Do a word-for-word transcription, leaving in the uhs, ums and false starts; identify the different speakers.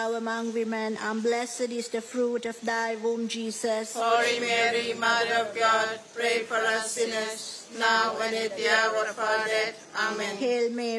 Speaker 1: among women, and blessed is the fruit of thy womb, Jesus.
Speaker 2: Holy Mary, Mother of God, pray for us sinners, now and at the hour of our death. Amen.
Speaker 1: Hail Mary,